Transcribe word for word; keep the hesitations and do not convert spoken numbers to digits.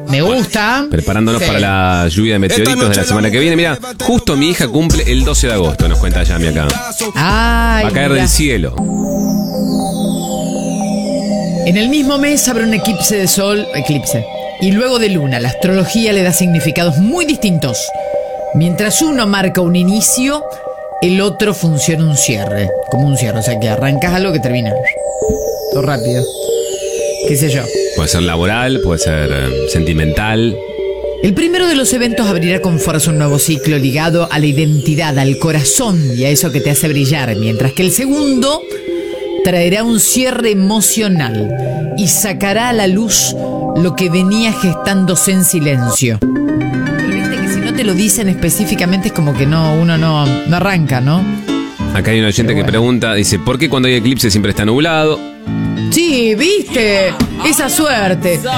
Me gusta. Preparándonos Sí. para la lluvia de meteoritos de la semana que viene. Mira, justo mi hija cumple el doce de agosto, nos cuenta Yami acá. Ay, Va a caer mirá. del cielo. En el mismo mes habrá un eclipse de sol, eclipse, y luego de luna. La astrología le da significados muy distintos. Mientras uno marca un inicio, el otro funciona un cierre, como un cierre, o sea que arrancas algo que termina todo rápido. Qué sé yo. Puede ser laboral, puede ser eh, sentimental. El primero de los eventos abrirá con fuerza un nuevo ciclo ligado a la identidad, al corazón y a eso que te hace brillar, mientras que el segundo traerá un cierre emocional y sacará a la luz lo que venía gestándose en silencio. Y viste que si no te lo dicen específicamente es como que no, uno no, no arranca, ¿no? Acá hay un oyente Pero que bueno. pregunta, dice, ¿por qué cuando hay eclipse siempre está nublado? Sí, viste, esa suerte.